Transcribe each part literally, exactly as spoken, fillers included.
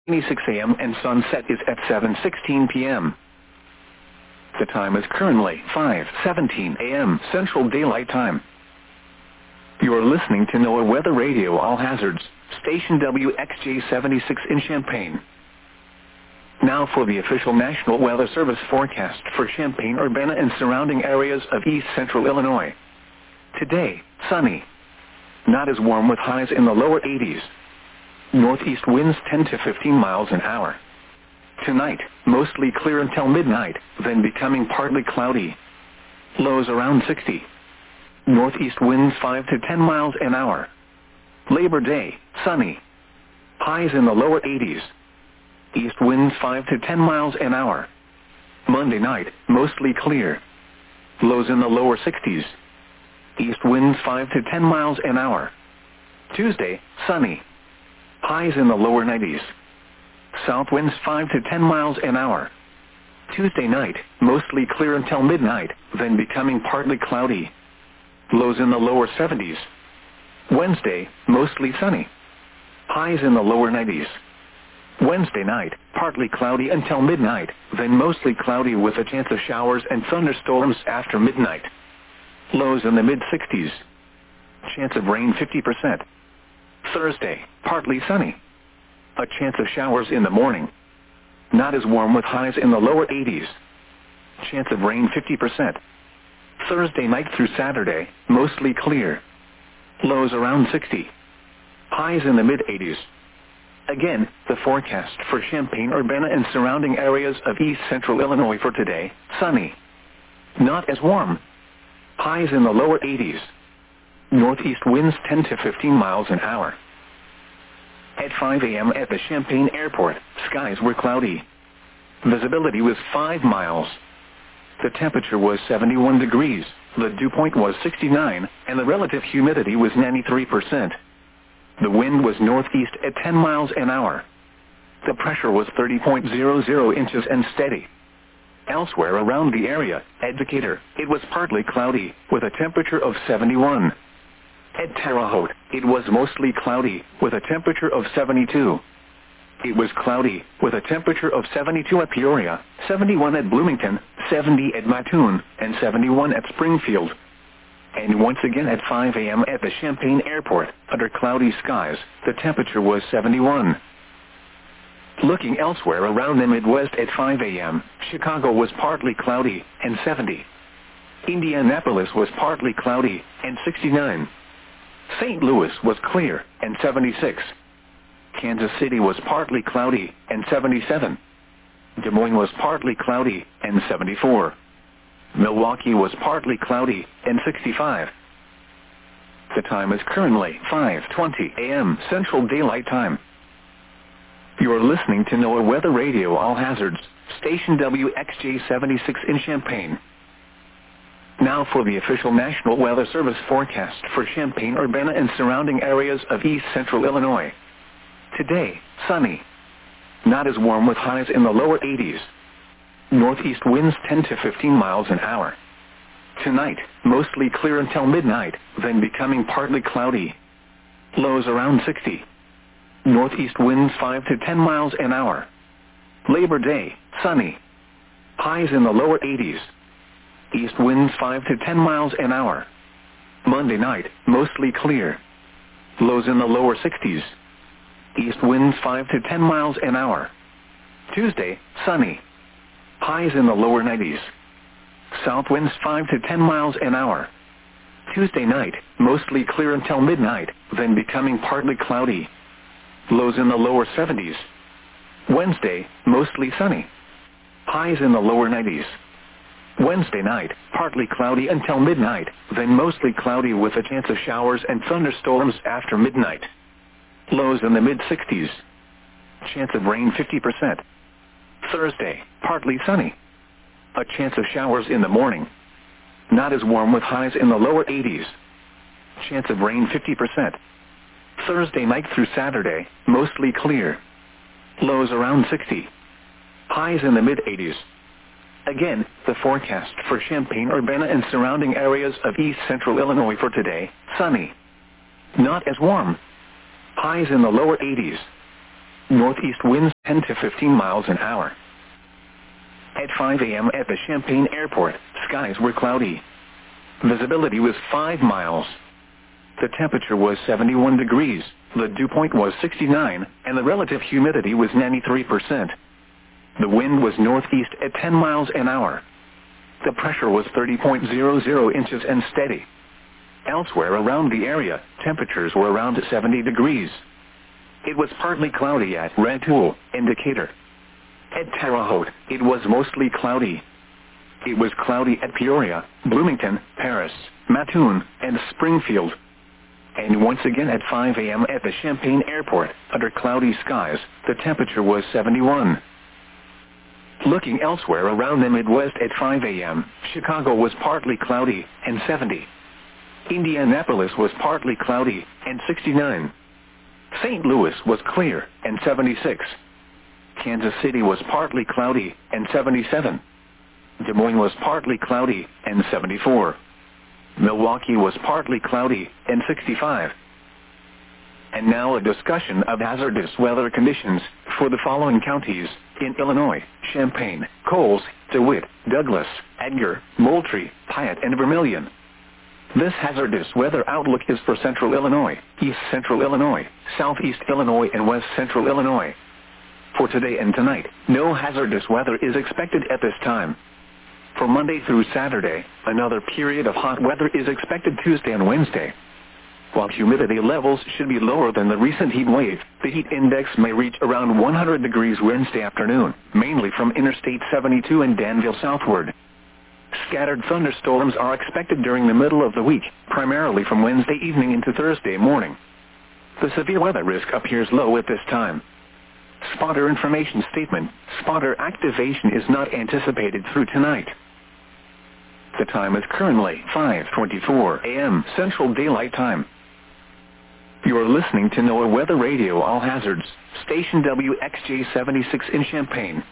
six a m and sunset is at seven sixteen p m The time is currently five seventeen a m Central Daylight Time. You are listening to NOAA Weather Radio All Hazards, station W X J seventy-six in Champaign. Now for the official National Weather Service forecast for Champaign-Urbana and surrounding areas of east central Illinois. Today, sunny. Not as warm with highs in the lower eighties. Northeast winds ten to fifteen miles an hour. Tonight, mostly clear until midnight, then becoming partly cloudy. Lows around sixty. Northeast winds five to ten miles an hour. Labor Day, sunny. Highs in the lower eighties. East winds five to ten miles an hour. Monday night, mostly clear. Lows in the lower sixties. East winds five to ten miles an hour. Tuesday, sunny. Highs in the lower nineties. South winds five to ten miles an hour. Tuesday night, mostly clear until midnight, then becoming partly cloudy. Lows in the lower seventies. Wednesday, mostly sunny. Highs in the lower nineties. Wednesday night, partly cloudy until midnight, then mostly cloudy with a chance of showers and thunderstorms after midnight. Lows in the mid-sixties. Chance of rain fifty percent. Thursday, partly sunny. A chance of showers in the morning. Not as warm with highs in the lower eighties. Chance of rain fifty percent. Thursday night through Saturday, mostly clear. Lows around sixty. Highs in the mid-eighties. Again, the forecast for Champaign-Urbana and surrounding areas of east central Illinois for today, sunny. Not as warm. Highs in the lower eighties. Northeast winds ten to fifteen miles an hour. At five a m at the Champaign Airport, skies were cloudy. Visibility was five miles. The temperature was seventy-one degrees, the dew point was sixty-nine, and the relative humidity was ninety-three percent. The wind was northeast at ten miles an hour. The pressure was thirty point zero zero inches and steady. Elsewhere around the area, at Decatur, it was partly cloudy, with a temperature of seventy-one. At Terre Haute, it was mostly cloudy, with a temperature of seventy-two. It was cloudy, with a temperature of seventy-two at Peoria, seventy-one at Bloomington, seventy at Mattoon, and seventy-one at Springfield. And once again at five a m at the Champaign Airport, under cloudy skies, the temperature was seventy-one. Looking elsewhere around the Midwest at five a m, Chicago was partly cloudy, and seventy. Indianapolis was partly cloudy, and sixty-nine. Saint Louis was clear, and seventy-six. Kansas City was partly cloudy, and seventy-seven. Des Moines was partly cloudy, and seventy-four. Milwaukee was partly cloudy, and sixty-five. The time is currently five twenty a m Central Daylight Time. You are listening to NOAA Weather Radio All Hazards, station W X J seventy-six in Champaign. Now for the official National Weather Service forecast for Champaign-Urbana and surrounding areas of east central Illinois. Today, sunny. Not as warm with highs in the lower eighties. Northeast winds ten to fifteen miles an hour. Tonight, mostly clear until midnight, then becoming partly cloudy. Lows around sixty. Northeast winds five to ten miles an hour. Labor Day, sunny. Highs in the lower eighties. East winds five to ten miles an hour. Monday night, mostly clear. Lows in the lower sixties. East winds five to ten miles an hour. Tuesday, sunny. Highs in the lower nineties. South winds five to ten miles an hour. Tuesday night, mostly clear until midnight, then becoming partly cloudy. Lows in the lower seventies. Wednesday, mostly sunny. Highs in the lower nineties. Wednesday night, partly cloudy until midnight, then mostly cloudy with a chance of showers and thunderstorms after midnight. Lows in the mid-sixties. Chance of rain fifty percent. Thursday, partly sunny. A chance of showers in the morning. Not as warm with highs in the lower eighties. Chance of rain fifty percent. Thursday night through Saturday, mostly clear. Lows around sixty. Highs in the mid-eighties. Again, the forecast for Champaign-Urbana and surrounding areas of east central Illinois for today, sunny. Not as warm. Highs in the lower eighties. Northeast winds ten to fifteen miles an hour. At five a m at the Champaign Airport, skies were cloudy. Visibility was five miles. The temperature was seventy-one degrees, the dew point was sixty-nine, and the relative humidity was ninety-three percent. The wind was northeast at ten miles an hour. The pressure was thirty point zero zero inches and steady. Elsewhere around the area, temperatures were around seventy degrees. It was partly cloudy at Rantoul, Indicator. At Terre Haute, it was mostly cloudy. It was cloudy at Peoria, Bloomington, Paris, Mattoon, and Springfield. And once again at five a m at the Champaign Airport, under cloudy skies, the temperature was seventy-one. Looking elsewhere around the Midwest at five a m, Chicago was partly cloudy, and seventy. Indianapolis was partly cloudy, and sixty-nine. Saint Louis was clear, and seventy-six. Kansas City was partly cloudy, and seventy-seven. Des Moines was partly cloudy, and seventy-four. Milwaukee was partly cloudy, and sixty-five. And now a discussion of hazardous weather conditions for the following counties in Illinois: Champaign, Coles, DeWitt, Douglas, Edgar, Moultrie, Piatt, and Vermilion. This hazardous weather outlook is for Central Illinois, East Central Illinois, Southeast Illinois, and West Central Illinois. For today and tonight, no hazardous weather is expected at this time. For Monday through Saturday, another period of hot weather is expected Tuesday and Wednesday. While humidity levels should be lower than the recent heat wave, the heat index may reach around one hundred degrees Wednesday afternoon, mainly from Interstate seventy-two and Danville southward. Scattered thunderstorms are expected during the middle of the week, primarily from Wednesday evening into Thursday morning. The severe weather risk appears low at this time. Spotter information statement: spotter activation is not anticipated through tonight. The time is currently five twenty-four a m Central Daylight Time. You are listening to NOAA Weather Radio All Hazards, station W X J seventy-six in Champaign.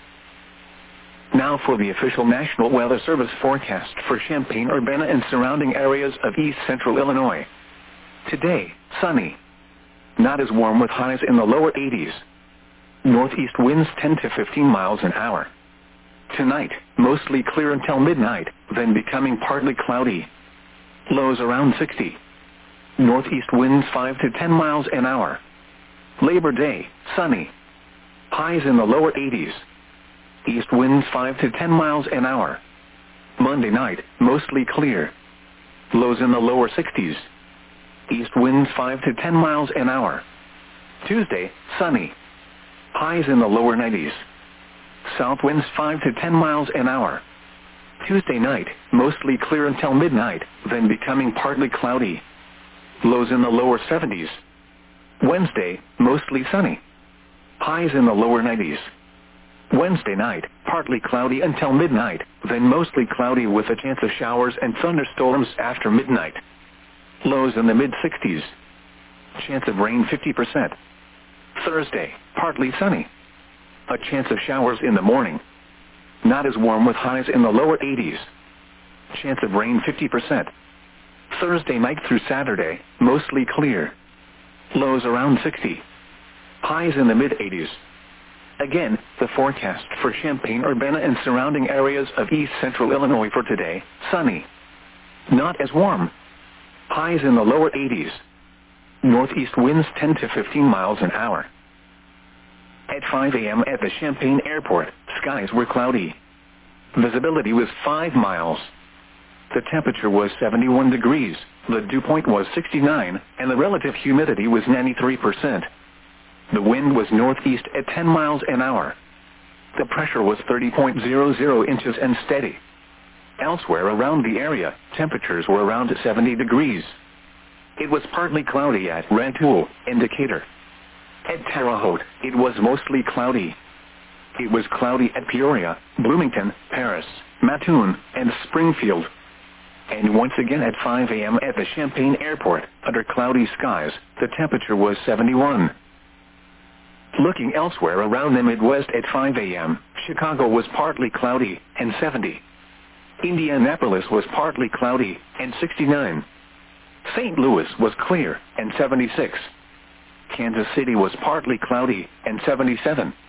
Now for the official National Weather Service forecast for Champaign-Urbana and surrounding areas of East Central Illinois. Today, sunny. Not as warm with highs in the lower eighties. Northeast winds ten to fifteen miles an hour. Tonight, mostly clear until midnight, then becoming partly cloudy. Lows around sixty. Northeast winds five to ten miles an hour. Labor Day, sunny. Highs in the lower eighties. East winds five to ten miles an hour. Monday night, mostly clear. Lows in the lower sixties. East winds five to ten miles an hour. Tuesday, sunny. Highs in the lower nineties. South winds five to ten miles an hour. Tuesday night, mostly clear until midnight, then becoming partly cloudy. Lows in the lower seventies. Wednesday, mostly sunny. Highs in the lower nineties. Wednesday night, partly cloudy until midnight, then mostly cloudy with a chance of showers and thunderstorms after midnight. Lows in the mid-sixties. Chance of rain fifty percent. Thursday, partly sunny. A chance of showers in the morning. Not as warm with highs in the lower eighties. Chance of rain fifty percent. Thursday night through Saturday, mostly clear. Lows around sixty. Highs in the mid-eighties. Again, the forecast for Champaign-Urbana and surrounding areas of East Central Illinois for today: sunny. Not as warm. Highs in the lower eighties. Northeast winds ten to fifteen miles an hour. At five a m at the Champaign Airport, skies were cloudy. Visibility was five miles. The temperature was seventy-one degrees, the dew point was sixty-nine, and the relative humidity was ninety-three percent. The wind was northeast at ten miles an hour. The pressure was thirty point zero zero inches and steady. Elsewhere around the area, temperatures were around seventy degrees. It was partly cloudy at Rantoul, Indicator. At Terre Haute, it was mostly cloudy. It was cloudy at Peoria, Bloomington, Paris, Mattoon, and Springfield. And once again at five a m at the Champaign Airport, under cloudy skies, the temperature was seventy-one. Looking elsewhere around the Midwest at five a m, Chicago was partly cloudy, and seventy. Indianapolis was partly cloudy, and sixty-nine. Saint Louis was clear, and seventy-six. Kansas City was partly cloudy, and seventy-seven.